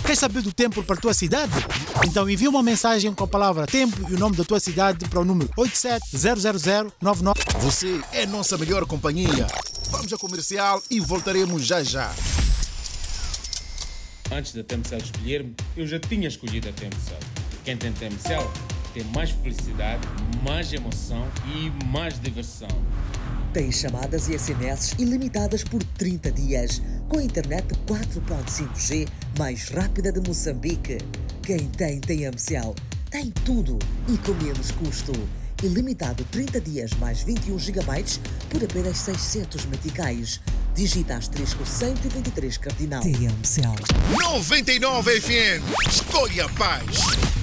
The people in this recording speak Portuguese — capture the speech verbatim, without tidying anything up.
Queres saber do tempo para a tua cidade? Então envia uma mensagem com a palavra tempo e o nome da tua cidade para o número oito sete zero zero zero nove nove. Você é nossa melhor companhia. Vamos ao comercial e voltaremos já já. Antes da T M Cell escolher-me, eu já tinha escolhido a T M Cell. Quem tem T M Cell tem mais felicidade, mais emoção e mais diversão. Tem chamadas e S M S ilimitadas por trinta dias, com internet quatro ponto cinco G mais rápida de Moçambique. Quem tem T M Cell tem tudo e com menos custo. Ilimitado trinta dias mais vinte e um gigabytes por apenas seiscentos meticais. Digita asterisco cento e vinte e três cardinal. T M Cell noventa e nove F M. Escolha a paz.